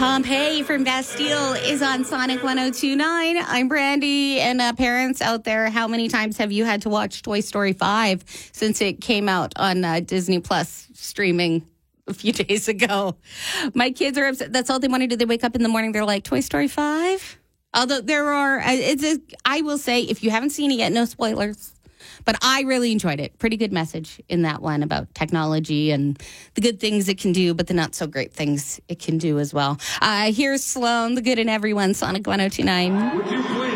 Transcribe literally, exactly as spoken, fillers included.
Pompeii from Bastille is on Sonic one oh two point nine. I'm Brandy, and uh, parents out there, how many times have you had to watch Toy Story five since it came out on uh, Disney Plus streaming a few days ago? My kids are upset. That's all they want to do. They wake up in the morning, they're like, Toy Story five? Although there are, uh, it's a, I will say, if you haven't seen it yet, no spoilers. But I really enjoyed it. Pretty good message in that one about technology and the good things it can do, but the not so great things it can do as well. Uh, here's Sloan, the good in everyone, Sonic one oh two point nine. Would you please